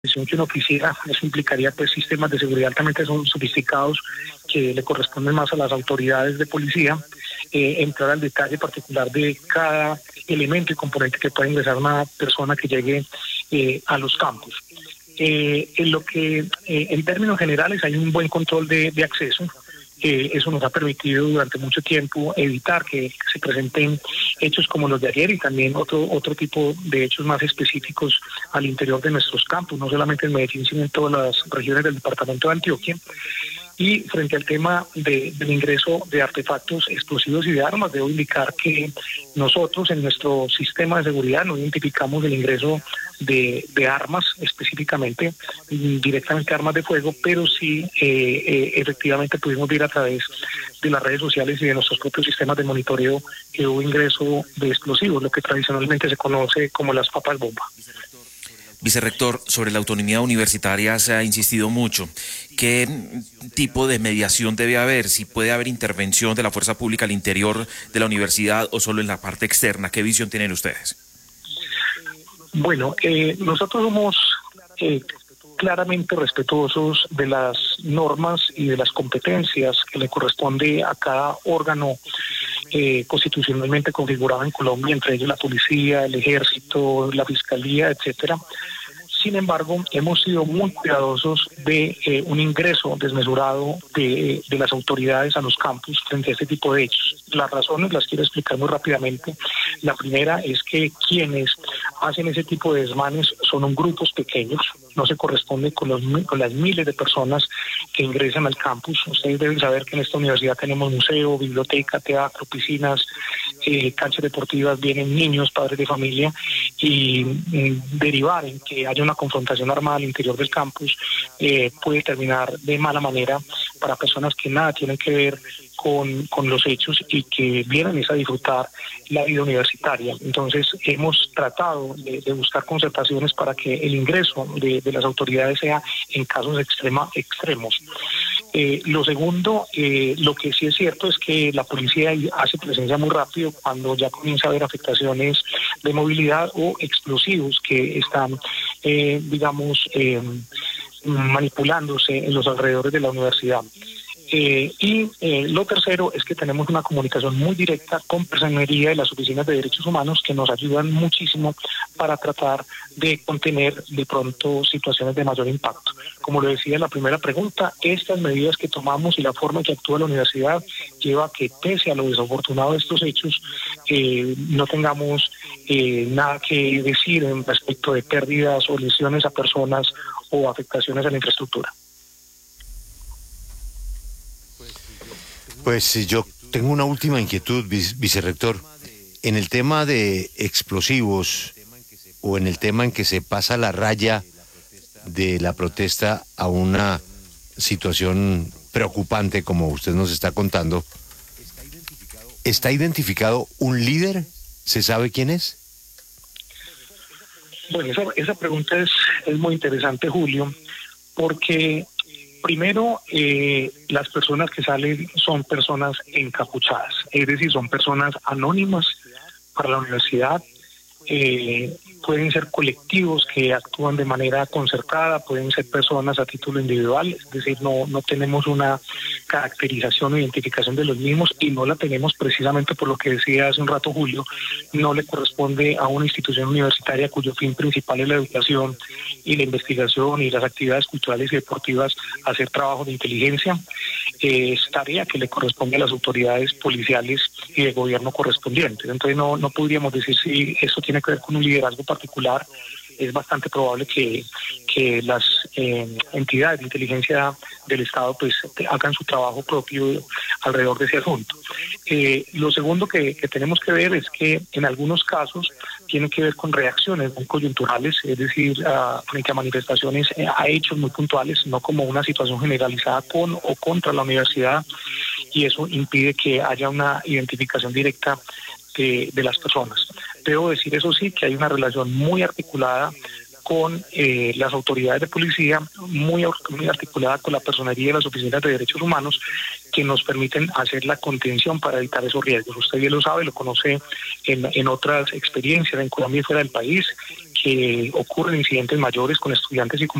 que uno quisiera. Eso implicaría pues sistemas de seguridad altamente sofisticados que le corresponden más a las autoridades de policía, entrar al detalle particular de cada elemento y componente que puede ingresar una persona que llegue a los campus. En términos generales hay un buen control de acceso. Eso nos ha permitido durante mucho tiempo evitar que se presenten hechos como los de ayer y también otro tipo de hechos más específicos al interior de nuestros campus, no solamente en Medellín, sino en todas las regiones del departamento de Antioquia. Y frente al tema del ingreso de artefactos explosivos y de armas, debo indicar que nosotros en nuestro sistema de seguridad no identificamos el ingreso de armas específicamente, directamente armas de fuego, pero sí efectivamente pudimos ver a través de las redes sociales y de nuestros propios sistemas de monitoreo que hubo ingreso de explosivos, lo que tradicionalmente se conoce como las papas bomba. Vicerrector, sobre la autonomía universitaria se ha insistido mucho. ¿Qué tipo de mediación debe haber? Si puede haber intervención de la fuerza pública al interior de la universidad o solo en la parte externa. ¿Qué visión tienen ustedes? Bueno, nosotros somos claramente respetuosos de las normas y de las competencias que le corresponde a cada órgano constitucionalmente configurado en Colombia, entre ellos la policía, el ejército, la fiscalía, etcétera. Sin embargo, hemos sido muy cuidadosos de un ingreso desmesurado de las autoridades a los campus frente a este tipo de hechos. Las razones las quiero explicar muy rápidamente. La primera es que quienes hacen ese tipo de desmanes son grupos pequeños, no se corresponde con las miles de personas que ingresan al campus. Ustedes deben saber que en esta universidad tenemos museo, biblioteca, teatro, piscinas, canchas deportivas, vienen niños, padres de familia, y derivar en que haya una confrontación armada al interior del campus puede terminar de mala manera para personas que nada tienen que ver con los hechos y que vienen a disfrutar la vida universitaria. Entonces hemos tratado de buscar concertaciones para que el ingreso de las autoridades sea en casos extremos. Lo segundo, lo que sí es cierto es que la policía hace presencia muy rápido cuando ya comienza a haber afectaciones de movilidad o explosivos que están, manipulándose en los alrededores de la universidad. Lo tercero es que tenemos una comunicación muy directa con Personería de las Oficinas de Derechos Humanos que nos ayudan muchísimo para tratar de contener de pronto situaciones de mayor impacto. Como lo decía en la primera pregunta, estas medidas que tomamos y la forma en que actúa la universidad lleva a que, pese a lo desafortunado de estos hechos, no tengamos nada que decir en respecto de pérdidas o lesiones a personas o afectaciones a la infraestructura. Pues yo tengo una última inquietud, vicerrector. En el tema de explosivos o en el tema en que se pasa la raya de la protesta a una situación preocupante, como usted nos está contando, ¿está identificado un líder? ¿Se sabe quién es? Bueno, esa pregunta es muy interesante, Julio, porque primero, las personas que salen son personas encapuchadas, es decir, son personas anónimas para la universidad. Pueden ser colectivos que actúan de manera concertada, pueden ser personas a título individual, es decir, no tenemos una caracterización o identificación de los mismos y no la tenemos precisamente por lo que decía hace un rato Julio, no le corresponde a una institución universitaria cuyo fin principal es la educación y la investigación y las actividades culturales y deportivas hacer trabajo de inteligencia. Es tarea que le corresponde a las autoridades policiales y de gobierno correspondientes. Entonces no podríamos decir si esto tiene que ver con un liderazgo particular. Es bastante probable que las entidades de inteligencia del Estado pues hagan su trabajo propio alrededor de ese asunto. Lo segundo que tenemos que ver es que en algunos casos tienen que ver con reacciones muy coyunturales, es decir, frente a manifestaciones, a hechos muy puntuales, no como una situación generalizada con o contra la universidad, y eso impide que haya una identificación directa de las personas. Debo decir, eso sí, que hay una relación muy articulada con las autoridades de policía, muy articulada con la Personería de las Oficinas de Derechos Humanos, que nos permiten hacer la contención para evitar esos riesgos. Usted bien lo sabe, lo conoce en otras experiencias en Colombia y fuera del país, que ocurren incidentes mayores con estudiantes y